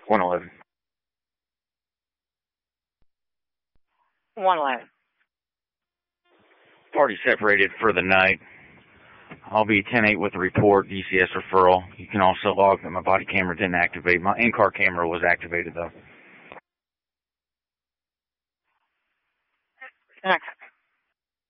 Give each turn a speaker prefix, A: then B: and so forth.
A: 111.
B: 111.
A: Party separated for the night. I'll be 10-8 with the report, DCS referral. You can also log that my body camera didn't activate. My in-car camera was activated, though.
B: Okay.